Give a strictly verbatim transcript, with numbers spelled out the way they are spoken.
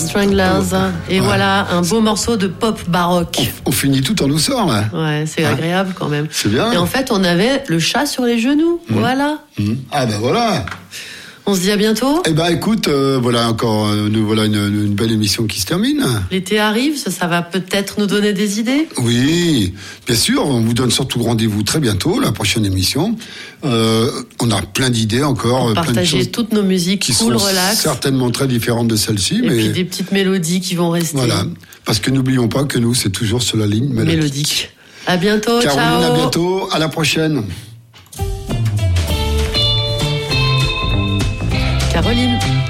Stranglers. Et ouais. Voilà, un beau morceau de pop baroque. On, on finit tout en douceur, là. Ouais, c'est hein? agréable quand même. C'est bien. Et en fait, on avait le chat sur les genoux. Mmh. Voilà. Mmh. Ah ben voilà. On se dit à bientôt. Eh ben écoute, euh, voilà encore euh, nous voilà une, une belle émission qui se termine. L'été arrive, ça, ça va peut-être nous donner des idées. Oui, bien sûr. On vous donne surtout rendez-vous très bientôt, la prochaine émission. Euh, on a plein d'idées encore, pour partager plein de choses toutes nos musiques qui cool, sont relax, certainement très différentes de celles-ci, et mais puis des petites mélodies qui vont rester. Voilà, parce que n'oublions pas que nous c'est toujours sur la ligne mélodique. mélodique. À bientôt. Caroline, ciao. À bientôt. À la prochaine. Caroline.